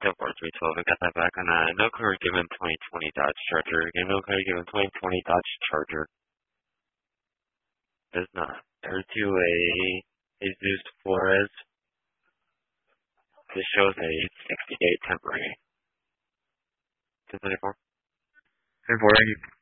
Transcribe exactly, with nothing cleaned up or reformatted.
ten four three twelve. I got that back on a no card given twenty twenty Dodge Charger. Again, no card given twenty twenty Dodge Charger. Does not. Turn to a Jesus Flores. This shows a sixty-day temporary. ten twenty-four. ten four.